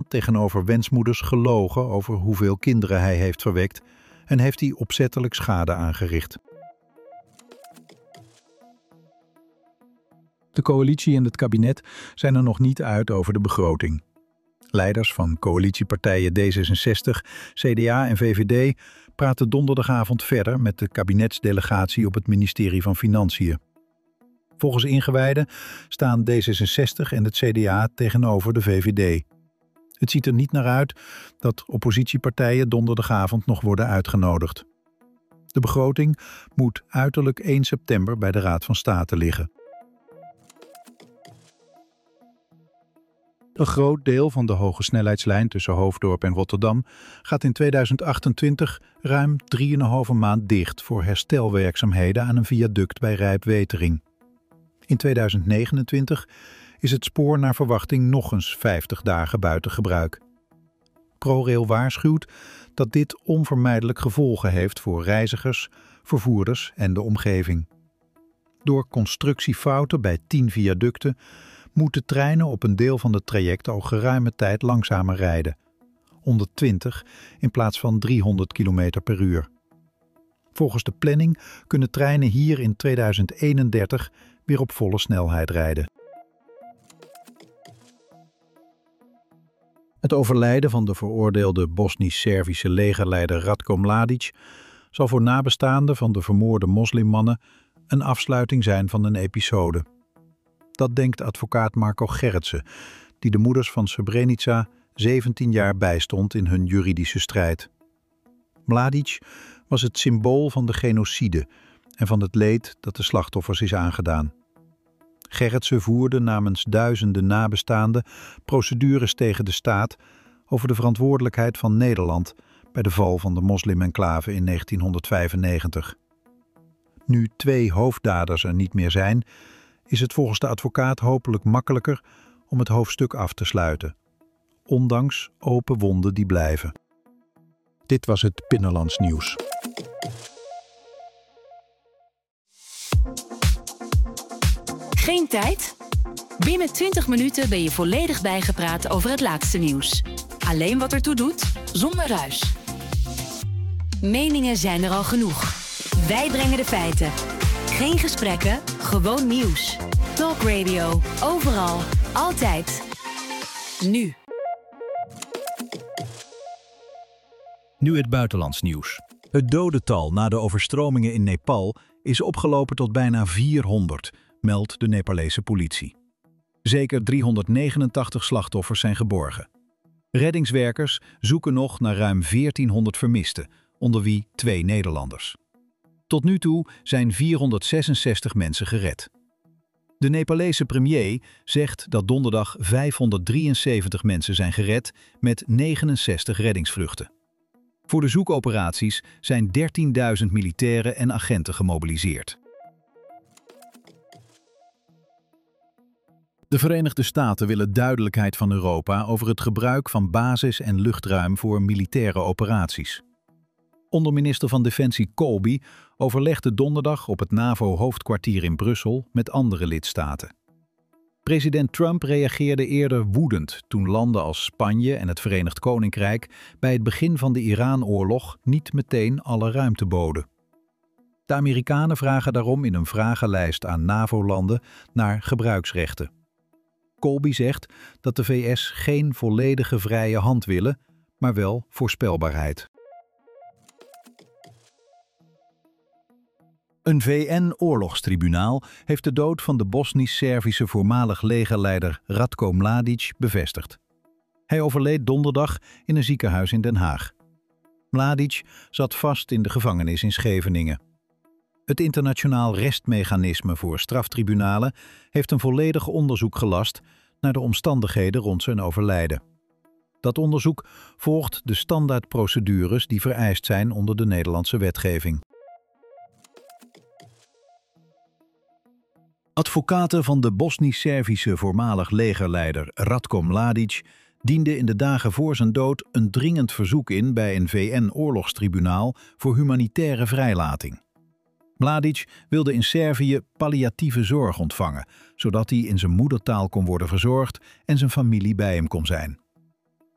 tegenover wensmoeders gelogen over hoeveel kinderen hij heeft verwekt en heeft hij opzettelijk schade aangericht. De coalitie en het kabinet zijn er nog niet uit over de begroting. Leiders van coalitiepartijen D66, CDA en VVD praten donderdagavond verder met de kabinetsdelegatie op het ministerie van Financiën. Volgens ingewijden staan D66 en het CDA tegenover de VVD. Het ziet er niet naar uit dat oppositiepartijen donderdagavond nog worden uitgenodigd. De begroting moet uiterlijk 1 september bij de Raad van State liggen. Een groot deel van de hogesnelheidslijn tussen Hoofddorp en Rotterdam gaat in 2028 ruim 3,5 maand dicht voor herstelwerkzaamheden aan een viaduct bij Rijpwetering. In 2029 is het spoor naar verwachting nog eens 50 dagen buiten gebruik. ProRail waarschuwt dat dit onvermijdelijk gevolgen heeft voor reizigers, vervoerders en de omgeving. Door constructiefouten bij 10 viaducten moeten treinen op een deel van het traject al geruime tijd langzamer rijden. 120 in plaats van 300 km per uur. Volgens de planning kunnen treinen hier in 2031 weer op volle snelheid rijden. Het overlijden van de veroordeelde Bosnisch-Servische legerleider Ratko Mladic zal voor nabestaanden van de vermoorde moslimmannen een afsluiting zijn van een episode. Dat denkt advocaat Marko Gerritsen, die de moeders van Srebrenica 17 jaar bijstond in hun juridische strijd. Mladic was het symbool van de genocide en van het leed dat de slachtoffers is aangedaan. Gerritsen voerde namens duizenden nabestaanden procedures tegen de staat over de verantwoordelijkheid van Nederland bij de val van de moslim-enclave in 1995. Nu 2 hoofddaders er niet meer zijn, is het volgens de advocaat hopelijk makkelijker om het hoofdstuk af te sluiten, ondanks open wonden die blijven. Dit was het Binnenlands Nieuws. Geen tijd? Binnen 20 minuten ben je volledig bijgepraat over het laatste nieuws. Alleen wat ertoe doet, zonder ruis. Meningen zijn er al genoeg. Wij brengen de feiten. Geen gesprekken, gewoon nieuws. Talk Radio, overal, altijd. Nu. Nu het buitenlands nieuws. Het dodental na de overstromingen in Nepal is opgelopen tot bijna 400, meldt de Nepalese politie. Zeker 389 slachtoffers zijn geborgen. Reddingswerkers zoeken nog naar ruim 1400 vermisten, onder wie 2 Nederlanders. Tot nu toe zijn 466 mensen gered. De Nepalese premier zegt dat donderdag 573 mensen zijn gered met 69 reddingsvluchten. Voor de zoekoperaties zijn 13.000 militairen en agenten gemobiliseerd. De Verenigde Staten willen duidelijkheid van Europa over het gebruik van basis- en luchtruim voor militaire operaties. Onderminister van Defensie Colby overlegde donderdag op het NAVO-hoofdkwartier in Brussel met andere lidstaten. President Trump reageerde eerder woedend toen landen als Spanje en het Verenigd Koninkrijk bij het begin van de Iran-oorlog niet meteen alle ruimte boden. De Amerikanen vragen daarom in een vragenlijst aan NAVO-landen naar gebruiksrechten. Colby zegt dat de VS geen volledige vrije hand willen, maar wel voorspelbaarheid. Een VN-oorlogstribunaal heeft de dood van de Bosnisch-Servische voormalig legerleider Ratko Mladic bevestigd. Hij overleed donderdag in een ziekenhuis in Den Haag. Mladic zat vast in de gevangenis in Scheveningen. Het internationaal restmechanisme voor straftribunalen heeft een volledig onderzoek gelast naar de omstandigheden rond zijn overlijden. Dat onderzoek volgt de standaardprocedures die vereist zijn onder de Nederlandse wetgeving. Advocaten van de Bosnisch-Servische voormalig legerleider Ratko Mladic dienden in de dagen voor zijn dood een dringend verzoek in bij een VN-oorlogstribunaal voor humanitaire vrijlating. Mladic wilde in Servië palliatieve zorg ontvangen, zodat hij in zijn moedertaal kon worden verzorgd en zijn familie bij hem kon zijn.